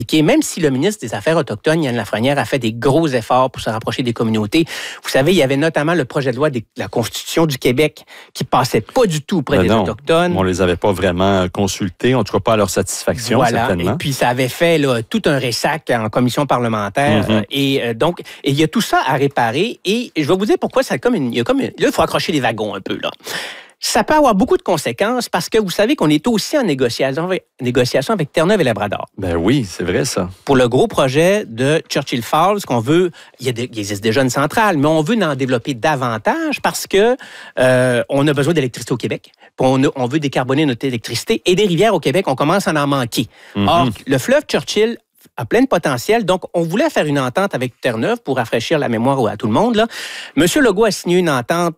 Même si le ministre des Affaires autochtones, Yann Lafrenière, a fait des gros efforts pour se rapprocher des communautés. Vous savez, il y avait notamment le projet de loi de la Constitution du Québec qui passait pas du tout auprès des Autochtones. On les avait pas vraiment consultés, en tout cas pas à leur satisfaction, certainement. Et puis ça avait fait là, tout un ressac en commission parlementaire. Donc, il y a tout ça à réparer. Et je vais vous dire pourquoi là, il faut accrocher les wagons un peu, là. Ça peut avoir beaucoup de conséquences parce que vous savez qu'on est aussi en négociation avec Terre-Neuve et Labrador. Ben oui, c'est vrai ça. Pour le gros projet de Churchill Falls, qu'on veut, il existe déjà une centrale, mais on veut en développer davantage parce que on a besoin d'électricité au Québec. On veut décarboner notre électricité et des rivières au Québec, on commence à en manquer. Or, le fleuve Churchill a plein de potentiel. Donc, on voulait faire une entente avec Terre-Neuve pour rafraîchir la mémoire à tout le monde, là. Monsieur Legault a signé une entente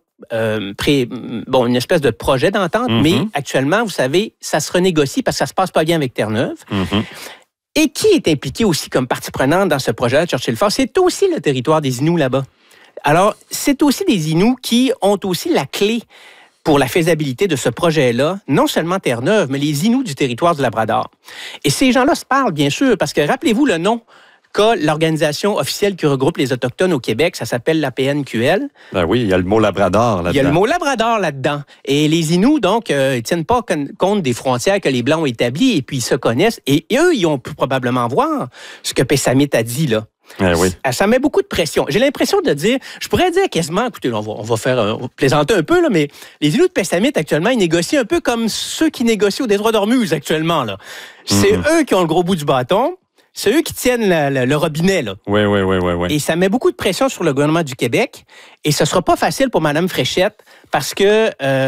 une espèce de projet d'entente, mais actuellement, vous savez, ça se renégocie parce que ça se passe pas bien avec Terre-Neuve. Et qui est impliqué aussi comme partie prenante dans ce projet de Churchill Falls? C'est aussi le territoire des Inuits là-bas. Alors, c'est aussi des Inuits qui ont aussi la clé pour la faisabilité de ce projet-là, non seulement Terre-Neuve, mais les Inuits du territoire du Labrador. Et ces gens-là se parlent, bien sûr, parce que rappelez-vous le nom qu'a l'organisation officielle qui regroupe les Autochtones au Québec, ça s'appelle la PNQL. Ben oui, il y a le mot Labrador là-dedans. Il y a le mot Labrador là-dedans. Et les Inuits, donc, ils tiennent pas compte des frontières que les Blancs ont établies et puis ils se connaissent. Et eux, ils ont pu probablement voir ce que Pessamit a dit, là. Oui. Ça met beaucoup de pression. J'ai l'impression de dire, je pourrais dire quasiment, écoutez, on va plaisanter un peu, là, mais les Inuits de Pessamit, actuellement, ils négocient un peu comme ceux qui négocient au détroit d'Ormuz, actuellement, là. C'est eux qui ont le gros bout du bâton. C'est eux qui tiennent le robinet, là. Oui. Et ça met beaucoup de pression sur le gouvernement du Québec. Et ce sera pas facile pour Mme Fréchette parce que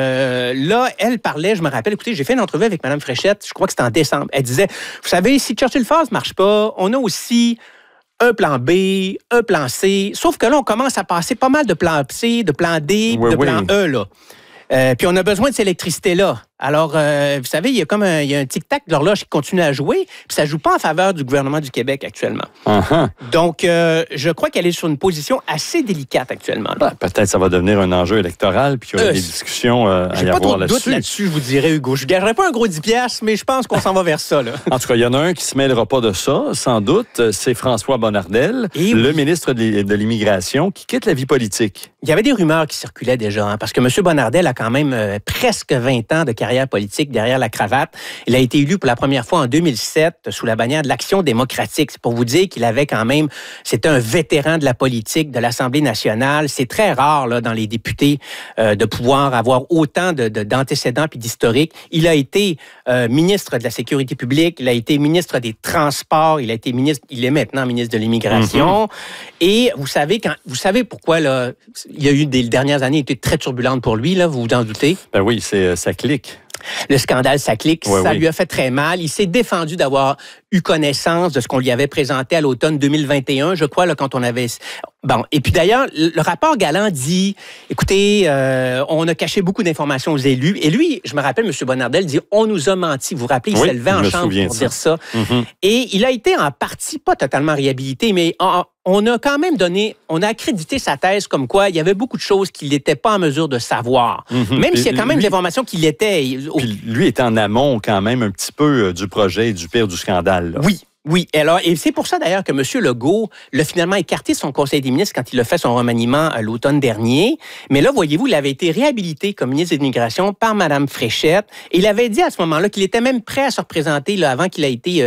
là, elle parlait, je me rappelle, écoutez, j'ai fait une entrevue avec Mme Fréchette, je crois que c'était en décembre. Elle disait, vous savez, si Churchill Falls marche pas, on a aussi un plan B, un plan C. Sauf que là, on commence à passer pas mal de plans C, de plan D, de plan E, là. Puis on a besoin de cette électricité-là. Alors, vous savez, il y a un tic-tac de l'horloge qui continue à jouer, puis ça ne joue pas en faveur du gouvernement du Québec actuellement. Donc, je crois qu'elle est sur une position assez délicate actuellement. Peut-être ça va devenir un enjeu électoral, puis qu'il y aura des discussions à y avoir là-dessus. J'ai pas trop de doute là-dessus, je vous dirais, Hugo. Je ne gagerais pas un gros 10$, mais je pense qu'on s'en va vers ça, là. En tout cas, il y en a un qui ne se mêlera pas de ça, sans doute, c'est François Bonnardel, le ministre de l'Immigration, qui quitte la vie politique. Il y avait des rumeurs qui circulaient déjà, parce que M. Bonnardel a quand même presque 20 ans de carrière politique derrière la cravate. Il a été élu pour la première fois en 2007 sous la bannière de l'Action démocratique. C'est pour vous dire qu'il avait quand même, c'était un vétéran de la politique, de l'Assemblée nationale. C'est très rare là, dans les députés de pouvoir avoir autant d'antécédents puis d'historique. Il a été ministre de la Sécurité publique, il a été ministre des Transports, il est maintenant ministre de l'Immigration. Et vous savez pourquoi là, il y a eu des dernières années étaient très turbulentes pour lui, là, vous vous en doutez? Ben oui, ça clique. Le scandale, ça clique. Ça lui a fait très mal. Il s'est défendu d'avoir eu connaissance de ce qu'on lui avait présenté à l'automne 2021, je crois, là, quand on avait... Bon, et puis d'ailleurs, le rapport Galland dit, écoutez, on a caché beaucoup d'informations aux élus. Et lui, je me rappelle, M. Bonnardel dit, on nous a menti. Vous vous rappelez, il s'est levé en chambre pour dire ça. Et il a été en partie, pas totalement réhabilité, mais on a quand même on a accrédité sa thèse comme quoi il y avait beaucoup de choses qu'il n'était pas en mesure de savoir. Même s'il y a quand même des informations qu'il était... Puis lui était en amont quand même un petit peu du projet et du pire du scandale. Là. Oui. Alors, et c'est pour ça d'ailleurs que M. Legault l'a finalement écarté de son Conseil des ministres quand il a fait son remaniement l'automne dernier. Mais là, voyez-vous, il avait été réhabilité comme ministre de l'Immigration par Mme Fréchette. Et il avait dit à ce moment-là qu'il était même prêt à se représenter là, avant quand il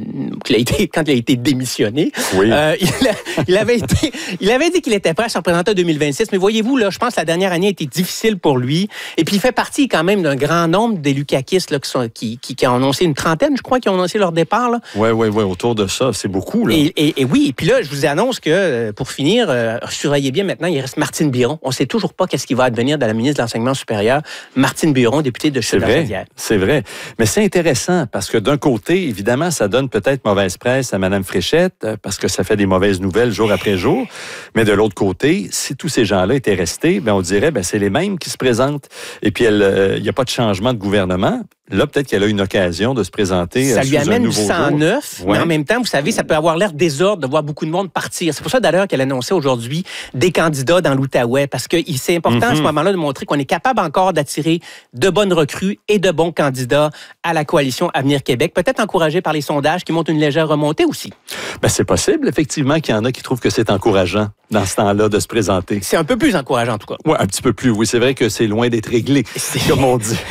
a été démissionné. Oui. Il avait dit qu'il était prêt à se représenter en 2026. Mais voyez-vous, là, je pense que la dernière année a été difficile pour lui. Et puis, il fait partie quand même d'un grand nombre d'élus caquistes là, qui ont annoncé une trentaine, je crois, qui ont annoncé leur départ. Oui. Autour de ça, c'est beaucoup. Là. Et oui, et puis là, je vous annonce que, pour finir, surveillez bien maintenant, il reste Martine Biron. On ne sait toujours pas qu'est-ce qui va advenir de la ministre de l'Enseignement supérieur, Martine Biron, députée de Chaudière. C'est vrai. Mais c'est intéressant parce que d'un côté, évidemment, ça donne peut-être mauvaise presse à Mme Fréchette parce que ça fait des mauvaises nouvelles jour après jour. Mais de l'autre côté, si tous ces gens-là étaient restés, on dirait c'est les mêmes qui se présentent. Et puis, il n'y a pas de changement de gouvernement. là, peut-être qu'elle a une occasion de se présenter ça lui amène du sang sang neuf, mais en même temps, vous savez, ça peut avoir l'air désordre de voir beaucoup de monde partir. C'est pour ça, d'ailleurs, qu'elle annonçait aujourd'hui des candidats dans l'Outaouais, parce que c'est important à ce moment-là de montrer qu'on est capable encore d'attirer de bonnes recrues et de bons candidats à la coalition Avenir Québec, peut-être encouragés par les sondages qui montrent une légère remontée aussi. Ben, c'est possible, effectivement, qu'il y en a qui trouvent que c'est encourageant dans ce temps-là de se présenter. C'est un peu plus encourageant, en tout cas. Oui, un petit peu plus. Oui, c'est vrai que c'est loin d'être réglé, comme on dit.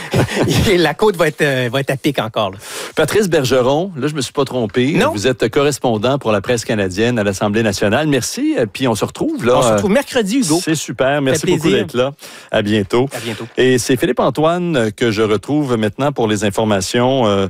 La côte va être à pic encore. Là. Patrice Bergeron, là, je me suis pas trompé. Non. Vous êtes correspondant pour la presse canadienne à l'Assemblée nationale. Merci. Puis on se retrouve là. On se retrouve mercredi, Hugo. C'est super. Merci beaucoup d'être là. À bientôt. À bientôt. Et c'est Philippe-Antoine que je retrouve maintenant pour les informations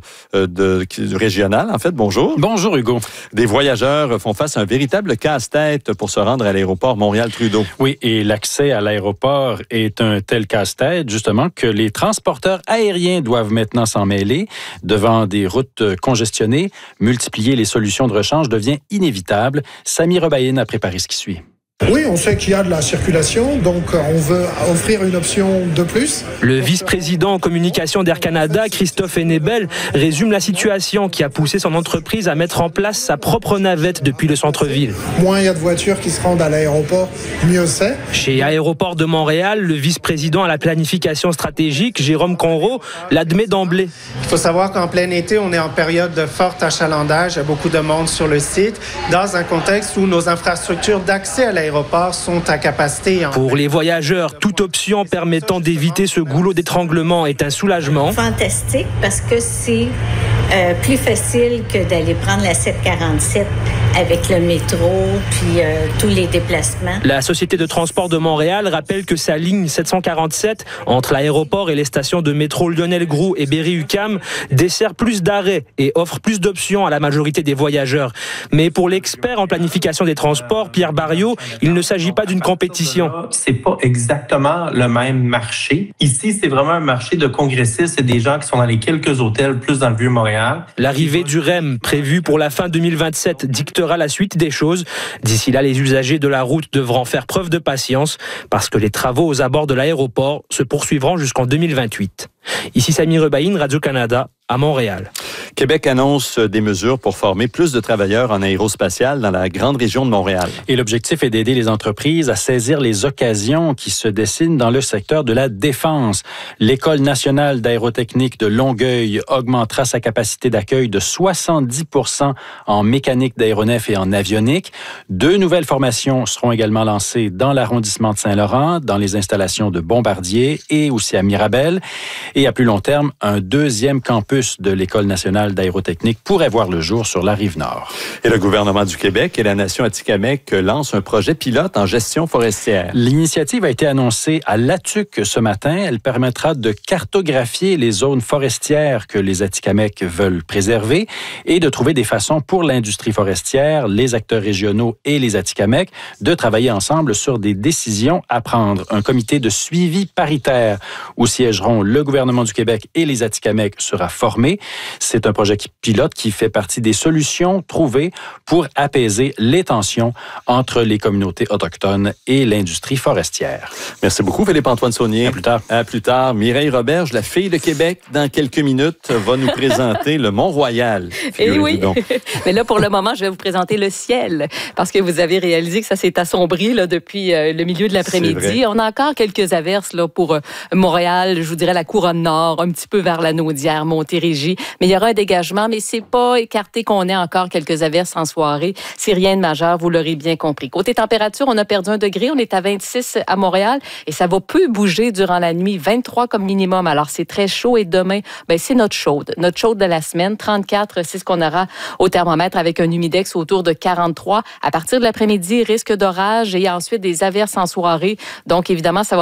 régionales. En fait, bonjour. Bonjour, Hugo. Des voyageurs font face à un véritable casse-tête pour se rendre à l'aéroport Montréal-Trudeau. Oui, et l'accès à l'aéroport est un tel casse-tête, justement, que les transporteurs aériens doivent maintenant s'en mêler. Devant des routes congestionnées, multiplier les solutions de rechange devient inévitable. Sami Rebaïn a préparé ce qui suit. Oui, on sait qu'il y a de la circulation, donc on veut offrir une option de plus. Le vice-président en communication d'Air Canada, Christophe Hennebel, résume la situation qui a poussé son entreprise à mettre en place sa propre navette depuis le centre-ville. Moins il y a de voitures qui se rendent à l'aéroport, mieux c'est. Chez Aéroport de Montréal, le vice-président à la planification stratégique, Jérôme Conro, l'admet d'emblée. Il faut savoir qu'en plein été, on est en période de fort achalandage. Il y a beaucoup de monde sur le site, dans un contexte où nos infrastructures d'accès à l'aéroport sont à capacité. Pour les voyageurs, toute option permettant d'éviter ce goulot d'étranglement est un soulagement. Fantastique parce que c'est plus facile que d'aller prendre la 747 avec le métro puis tous les déplacements. La Société de transport de Montréal rappelle que sa ligne 747 entre l'aéroport et les stations de métro Lionel-Groulx et Berry-UQAM dessert plus d'arrêts et offre plus d'options à la majorité des voyageurs. Mais pour l'expert en planification des transports, Pierre Barriot, il ne s'agit pas d'une compétition. C'est pas exactement le même marché. Ici, c'est vraiment un marché de congressistes. C'est des gens qui sont dans les quelques hôtels, plus dans le Vieux-Montréal. L'arrivée du REM, prévue pour la fin 2027, dictera la suite des choses. D'ici là, les usagers de la route devront faire preuve de patience parce que les travaux aux abords de l'aéroport se poursuivront jusqu'en 2028. Ici Sami Rebaïn, Radio-Canada, à Montréal. Québec annonce des mesures pour former plus de travailleurs en aérospatial dans la grande région de Montréal. Et l'objectif est d'aider les entreprises à saisir les occasions qui se dessinent dans le secteur de la défense. L'École nationale d'aérotechnique de Longueuil augmentera sa capacité d'accueil de 70% en mécanique d'aéronef et en avionique. 2 nouvelles formations seront également lancées dans l'arrondissement de Saint-Laurent, dans les installations de Bombardier et aussi à Mirabel. Et à plus long terme, un 2e campus de l'École nationale d'aérotechnique pourrait voir le jour sur la Rive-Nord. Et le gouvernement du Québec et la Nation Atikamekw lancent un projet pilote en gestion forestière. L'initiative a été annoncée à l'Atuc ce matin. Elle permettra de cartographier les zones forestières que les Atikamekw veulent préserver et de trouver des façons pour l'industrie forestière, les acteurs régionaux et les Atikamekw de travailler ensemble sur des décisions à prendre. Un comité de suivi paritaire où siégeront le gouvernement du Québec et les Atikamekw sera formé. C'est un projet pilote qui fait partie des solutions trouvées pour apaiser les tensions entre les communautés autochtones et l'industrie forestière. Merci beaucoup, Philippe-Antoine Saunier. À plus tard. À plus tard. Mireille Roberge, la fille de Québec, dans quelques minutes, va nous présenter le Mont-Royal. Eh oui, mais là, pour le moment, je vais vous présenter le ciel, parce que vous avez réalisé que ça s'est assombri là, depuis le milieu de l'après-midi. On a encore quelques averses là, pour Montréal, je vous dirais la couronne nord, un petit peu vers la Naudière, Montérégie, mais il y aura un dégagement, mais c'est pas écarté qu'on ait encore quelques averses en soirée. C'est rien de majeur, vous l'aurez bien compris. Côté température, on a perdu 1 degré, on est à 26 à Montréal et ça va peu bouger durant la nuit, 23 comme minimum. Alors c'est très chaud et demain, c'est notre chaude de la semaine, 34, c'est ce qu'on aura au thermomètre avec un humidex autour de 43. À partir de l'après-midi, risque d'orage et ensuite des averses en soirée. Donc évidemment, ça va